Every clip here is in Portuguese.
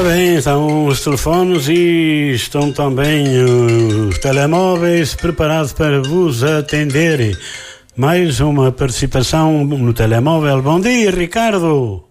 Ora bem, estão os telefones e estão também os telemóveis preparados para vos atenderem. Mais uma participação no telemóvel. Bom dia, Ricardo.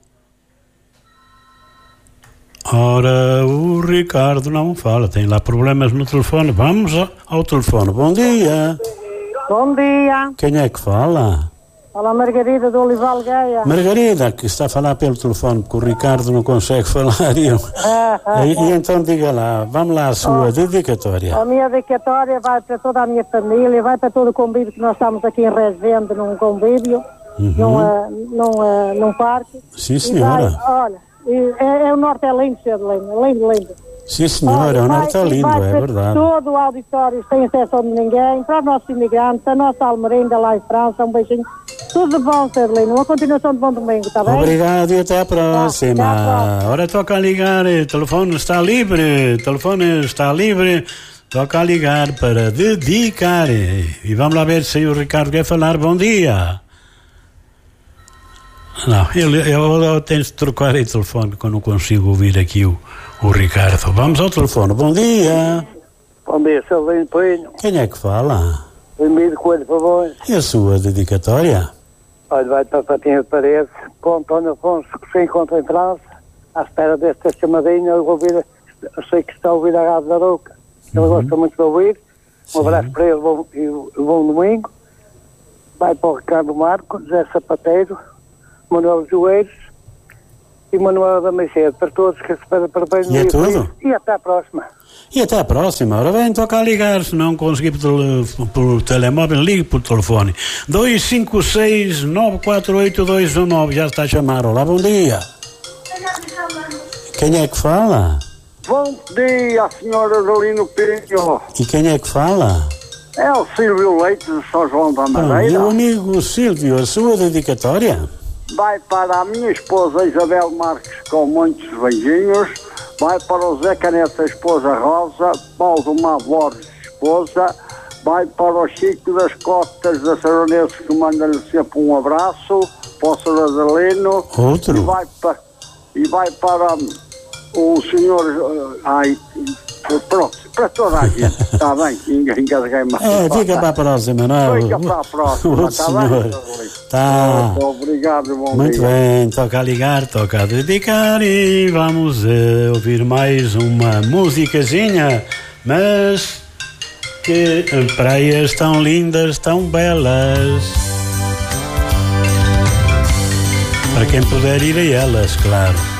Ora, o Ricardo não fala, tem lá problemas no telefone. Vamos ao telefone. Bom dia. Bom dia. Quem é que fala? Fala Margarida do Olival Gaia. Margarida, que está a falar pelo telefone, porque o Ricardo não consegue falar. E então diga lá, vamos lá a sua dedicatória. A minha dedicatória vai para toda a minha família, vai para todo o convívio que nós estamos aqui em Resende, num convívio, num parque. Sim, senhora. O norte é lindo, lindo. Sim, senhora, o norte é lindo, é verdade. Todo o auditório tem acesso a ninguém, para os nossos imigrantes, a nossa almerenda lá em França, um beijinho. Tudo de bom, Serlino. Uma continuação de bom domingo, está bem? Obrigado e até a próxima. Ora, toca a ligar. O telefone está livre. Toca a ligar para dedicar. E vamos lá ver se o Ricardo quer falar. Bom dia. Não, eu tenho de trocar o telefone, que eu não consigo ouvir aqui o Ricardo. Vamos ao telefone. Bom dia. Bom dia, Serlino Pinho. Quem é que fala? Emílio Coelho, por favor. E a sua dedicatória? Olha, vai para a Patinha de Paredes, com António Afonso, que se encontra em França, à espera desta chamadinha. Eu sei que está a ouvir a Rádio da Arouca. Ele gosta muito de ouvir. Um abraço para ele e bom domingo. Vai para o Ricardo Marco, José Sapateiro, Manuel Joeiros e Manuel da Meixeira. Para todos que se pedem parabéns. E é tudo? E até à próxima. E até a próxima. Ora bem, toca a ligar. Se não conseguir por telemóvel, ligue por telefone. 256-948-219. Já está a chamar. Olá, bom dia. Quem é que fala? Bom dia, senhora Adelino Pinho. E quem é que fala? É o Silvio Leite de São João da Madeira. Meu amigo Silvio, a sua dedicatória? Vai para a minha esposa Isabel Marques, com muitos beijinhos. Vai para o Zé Caneta, esposa Rosa, Paulo Borges, esposa. Vai para o Chico das Cotas da Saronense, que manda-lhe sempre um abraço. Para o Sr. Adelino. Outro? E vai para o senhor... pronto, para toda a gente. Está bem? Engasguei mais. Fica para a próxima, não é? Fica para a próxima, está bem? Tá. Obrigado, bom muito dia. Bem, toca a ligar, toca a dedicar e vamos ouvir mais uma musicazinha, mas que praias tão lindas, tão belas, para quem puder ir a elas, claro.